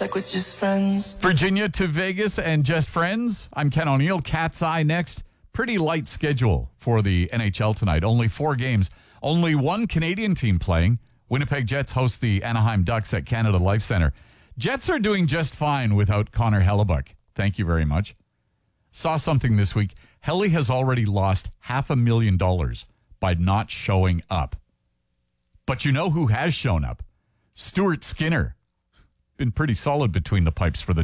like we're just friends. Virginia to Vegas and just friends. I'm Ken O'Neill. Cat's Eye next. Pretty light schedule for the NHL tonight. Only 4 games. Only one Canadian team playing. Winnipeg Jets host the Anaheim Ducks at Canada Life Center. Jets are doing just fine without Connor Hellebuck. Thank you very much. Saw something this week. Helly has already lost $500,000 by not showing up. But you know who has shown up? Stuart Skinner. Been pretty solid between the pipes for the